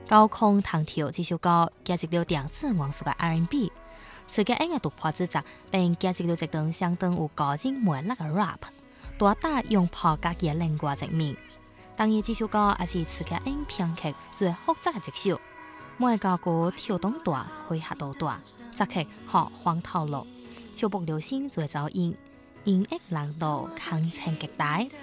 高空弹跳这首歌结集了电子元素嘅 R&B， 此嘅音乐突破之作，并结集了一段相当有個人魅力嘅 rap， 大大用破格嘅靈歌證明。當然，這首歌也是此嘅影片劇最複雜嘅一首，每個歌跳動大，開合度大，作曲學黃頭路，超步流星最走音，音樂難度堪稱極大。